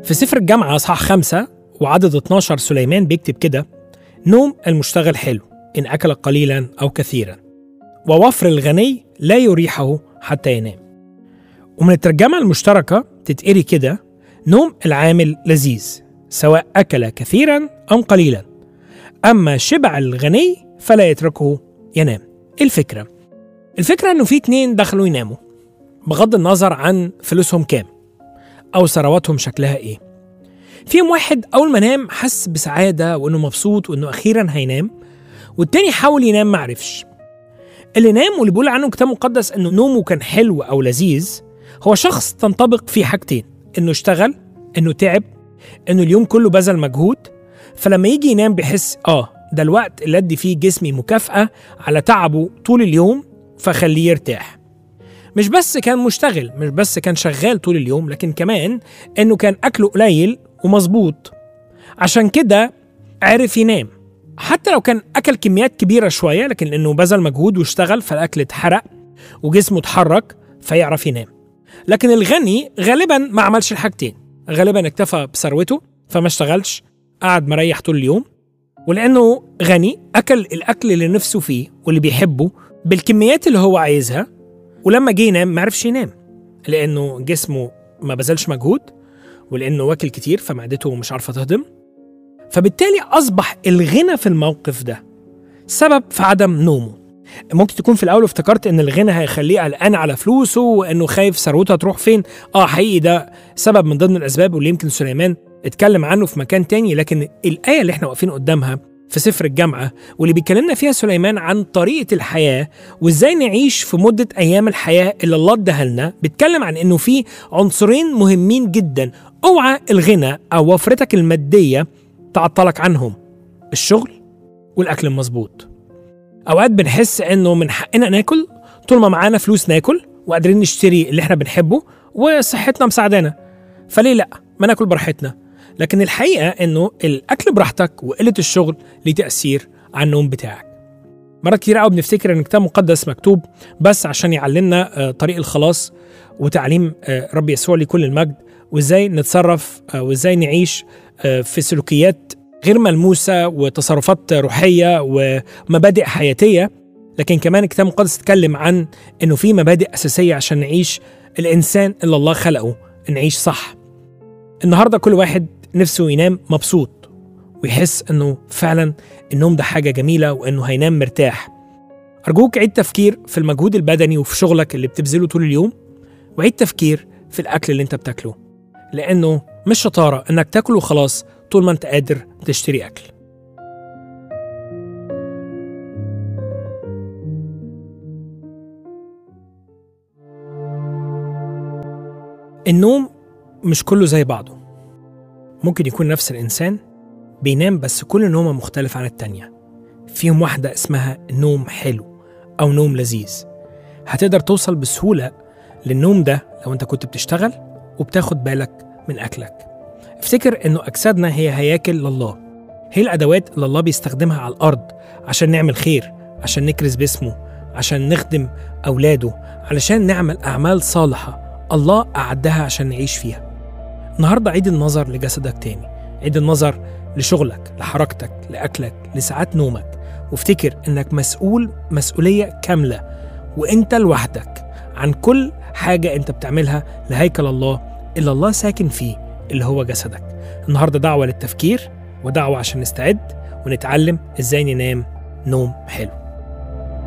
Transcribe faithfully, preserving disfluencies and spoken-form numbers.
في سفر الجامعة أصحاح خمسة وعدد اتناشر سليمان بيكتب كده: نوم المشتغل حلو إن أكل قليلا أو كثيرا، ووفر الغني لا يريحه حتى ينام. ومن الترجمة المشتركة تتقري كده: نوم العامل لذيذ سواء أكل كثيرا أو قليلا، أما شبع الغني فلا يتركه ينام. إيه الفكرة؟ الفكرة أنه في اتنين دخلوا يناموا بغض النظر عن فلوسهم كام أو ثرواتهم شكلها إيه. فيهم واحد أول ما نام حس بسعادة وأنه مبسوط وأنه أخيرا هينام، والتاني حاول ينام معرفش. اللي نام واللي بيقول عنه كتاب مقدس أنه نومه كان حلو أو لذيذ هو شخص تنطبق فيه حاجتين: أنه اشتغل، أنه تعب، أنه اليوم كله بذل مجهود، فلما يجي ينام بيحس آه ده الوقت اللي أدي فيه جسمي مكافأة على تعبه طول اليوم فخليه يرتاح. مش بس كان مشتغل، مش بس كان شغال طول اليوم، لكن كمان أنه كان أكله قليل ومظبوط، عشان كده عرف ينام. حتى لو كان أكل كميات كبيرة شوية، لكن لأنه بذل مجهود واشتغل فالأكل اتحرق وجسمه اتحرك فيعرف ينام. لكن الغني غالبا ما عملش الحاجتين، غالبا اكتفى بثروته فما اشتغلش، قعد مريح طول اليوم، ولأنه غني أكل الأكل اللي نفسه فيه واللي بيحبه بالكميات اللي هو عايزها، ولما جه ينام ما عرفش ينام لأنه جسمه ما بذلش مجهود، ولأنه واكل كتير فمعدته مش عارفة تهضم. فبالتالي أصبح الغنى في الموقف ده سبب في عدم نومه. ممكن تكون في الأول افتكرت إن الغنى هيخليه قلقان على فلوسه وإنه خايف ثروته هتروح فين. آه حقيقي ده سبب من ضمن الأسباب واللي يمكن سليمان اتكلم عنه في مكان تاني، لكن الآية اللي احنا واقفين قدامها في سفر الجامعة واللي بيكلمنا فيها سليمان عن طريقة الحياة وإزاي نعيش في مدة أيام الحياة اللي الله اداها لنا، بيتكلم عن إنه في عنصرين مهمين جدا اوعى الغنى أو وفرتك المادية تعطلك عنهم: الشغل والأكل المظبوط. أوقات بنحس إنه من حقنا ناكل طول ما معانا فلوس ناكل وقادرين نشتري اللي احنا بنحبه وصحتنا مساعدانا، فليه لأ ما ناكل براحتنا؟ لكن الحقيقة إنه الأكل براحتك وقلة الشغل ليه تأثير على النوم بتاعك. مرات كتير قوي بنفتكر إن كتاب مقدس مكتوب بس عشان يعلمنا طريق الخلاص وتعليم رب يسوع لكل المجد، وإزاي نتصرف وإزاي نعيش في سلوكيات غير ملموسة وتصرفات روحية ومبادئ حياتية. لكن كمان الكتاب المقدس اتكلم عن إنه في مبادئ أساسية عشان نعيش الإنسان اللي الله خلقه، نعيش صح. النهاردة كل واحد نفسه ينام مبسوط ويحس إنه فعلا النوم ده حاجة جميلة وإنه هينام مرتاح. أرجوك عيد تفكير في المجهود البدني وفي شغلك اللي بتبذله طول اليوم، وعيد تفكير في الأكل اللي انت بتاكله، لأنه مش شطارة إنك تاكله وخلاص طول ما انت قادر تشتري أكل. النوم مش كله زي بعضه. ممكن يكون نفس الإنسان بينام بس كل نومة مختلف عن التانية. فيهم واحدة اسمها نوم حلو أو نوم لذيذ. هتقدر توصل بسهولة للنوم ده لو انت كنت بتشتغل وبتاخد بالك من أكلك. افتكر انه أجسادنا هي هياكل لله، هي الأدوات اللي الله بيستخدمها على الأرض عشان نعمل خير، عشان نكرز باسمه، عشان نخدم أولاده، علشان نعمل أعمال صالحة الله أعدها عشان نعيش فيها. النهاردة عيد النظر لجسدك تاني، عيد النظر لشغلك، لحركتك، لأكلك، لساعات نومك، وافتكر انك مسؤول مسؤولية كاملة وانت لوحدك عن كل حاجة انت بتعملها لهيكل الله اللي الله ساكن فيه اللي هو جسدك. النهاردة دعوة للتفكير ودعوة عشان نستعد ونتعلم ازاي ننام نوم حلو.